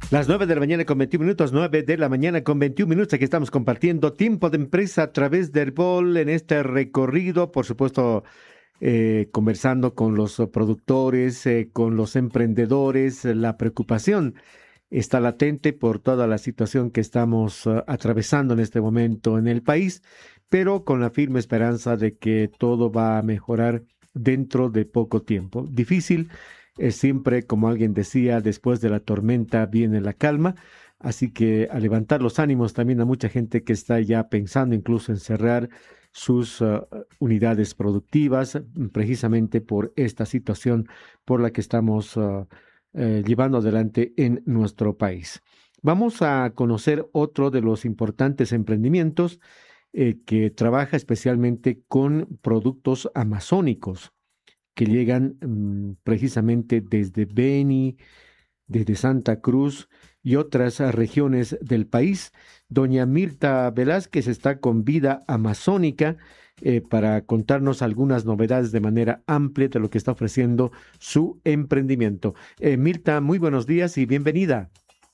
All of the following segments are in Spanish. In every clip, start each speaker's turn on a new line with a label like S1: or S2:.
S1: Las 9 de la mañana con 21 minutos, 9 de la mañana con 21 minutos. Aquí estamos compartiendo tiempo de empresa a través del Bol en este recorrido, por supuesto, conversando con los productores, con los emprendedores. La preocupación está latente por toda la situación que estamos atravesando en este momento en el país, pero con la firme esperanza de que todo va a mejorar dentro de poco tiempo. Difícil es siempre, como alguien decía, después de la tormenta viene la calma. Así que a levantar los ánimos también a mucha gente que está ya pensando incluso en cerrar sus unidades productivas, precisamente por esta situación por la que estamos llevando adelante en nuestro país. Vamos a conocer otro de los importantes emprendimientos que trabaja especialmente con productos amazónicos que llegan precisamente desde Beni, desde Santa Cruz y otras regiones del país. Doña Mirta Velázquez está con Vida Amazónica para contarnos algunas novedades de manera amplia de lo que está ofreciendo su emprendimiento. Mirta, muy buenos días y bienvenida.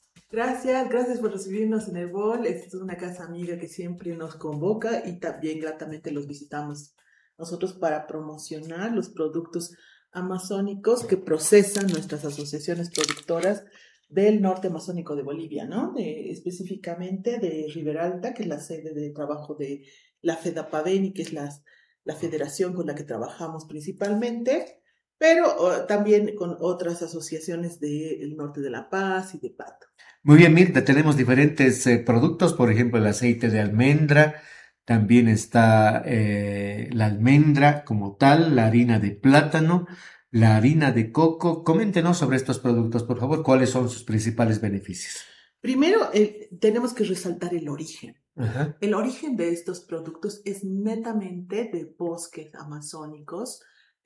S2: Gracias por recibirnos en el BOL. Esta es una casa amiga que siempre nos convoca y también gratamente los visitamos nosotros para promocionar los productos amazónicos que procesan nuestras asociaciones productoras del norte amazónico de Bolivia, ¿no? Específicamente de Riberalta, que es la sede de trabajo de la FEDAPAVENI, que es la federación con la que trabajamos principalmente, pero también con otras asociaciones del norte de La Paz y de Pato.
S1: Muy bien, Mirta, tenemos diferentes productos, por ejemplo, el aceite de almendra, también está la almendra como tal, la harina de plátano, la harina de coco. Coméntenos sobre estos productos, por favor, cuáles son sus principales beneficios.
S2: Primero, tenemos que resaltar el origen.
S1: Ajá.
S2: El origen de estos productos es netamente de bosques amazónicos,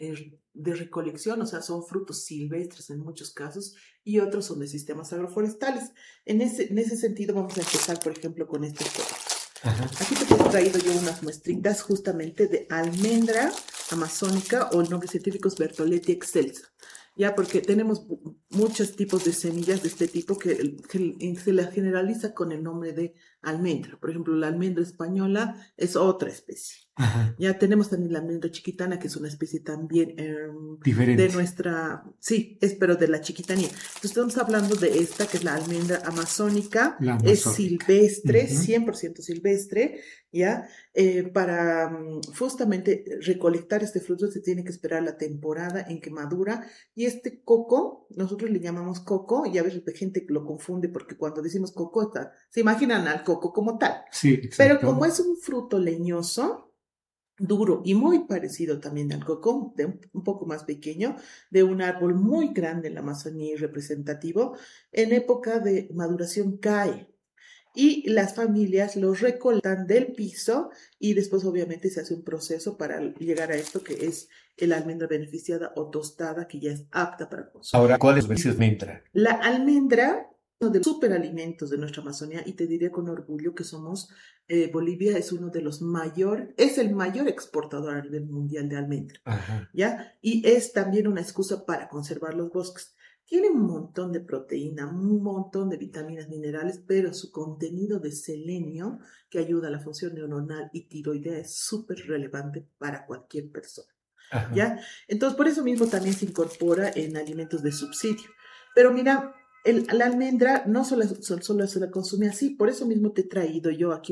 S2: de recolección, o sea, son frutos silvestres en muchos casos, y otros son de sistemas agroforestales. En ese sentido, vamos a empezar, por ejemplo, con estos productos.
S1: Ajá.
S2: Aquí te he traído yo unas muestritas justamente de almendra amazónica, o el nombre científico es Bertholletia excelsa. Ya, porque tenemos muchos tipos de semillas de este tipo que se la generaliza con el nombre de almendra. Por ejemplo, la almendra española es otra especie.
S1: Ajá.
S2: Ya tenemos también la almendra chiquitana, que es una especie también de
S1: Diferente.
S2: nuestra, sí, es pero de la chiquitanía. Entonces estamos hablando de esta, que es la almendra amazónica,
S1: La
S2: es
S1: amazónica.
S2: silvestre,
S1: Ujú.
S2: 100% silvestre, ¿ya? Para justamente recolectar este fruto se tiene que esperar la temporada en que madura, y este coco, nosotros le llamamos coco, y a veces la gente lo confunde porque cuando decimos coco, se imaginan al coco como tal.
S1: Sí,
S2: Pero como
S1: exacto.
S2: es un fruto leñoso, duro y muy parecido también al coco, de un poco más pequeño, de un árbol muy grande en la Amazonía y representativo, en época de maduración cae. Y las familias lo recolectan del piso y después obviamente se hace un proceso para llegar a esto que es el almendra beneficiada o tostada, que ya es apta para consumir.
S1: Ahora, ¿cuáles beneficios me entra?
S2: La almendra, uno de los superalimentos de nuestra Amazonía, y te diría con orgullo que somos, Bolivia es uno de los es el mayor exportador a nivel mundial de almendra,
S1: Ajá.
S2: ¿ya? Y es también una excusa para conservar los bosques. Tiene un montón de proteína, un montón de vitaminas, minerales, pero su contenido de selenio, que ayuda a la función neuronal y tiroidea, es súper relevante para cualquier persona.
S1: Ajá.
S2: ¿Ya? Entonces, por eso mismo también se incorpora en alimentos de subsidio. Pero mira, la almendra no solo se la consume así, por eso mismo te he traído yo aquí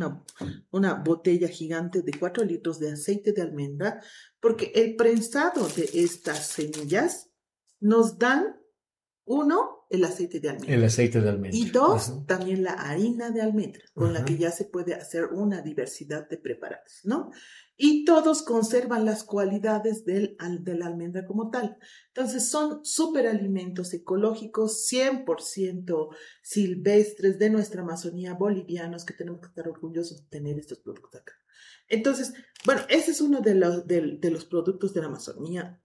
S2: una botella gigante de 4 litros de aceite de almendra, porque el prensado de estas semillas nos dan, uno, el aceite de
S1: El
S2: almendra.
S1: aceite de
S2: Y
S1: almendra. Ajá.
S2: dos, también la harina de almendra, con la
S1: Ajá.
S2: que ya se puede hacer una diversidad de preparados, ¿no? Y todos conservan las cualidades de la almendra como tal. Entonces son superalimentos ecológicos, 100% silvestres de nuestra Amazonía, bolivianos, que tenemos que estar orgullosos de tener estos productos acá. Entonces, bueno, ese es uno de los productos de la Amazonía.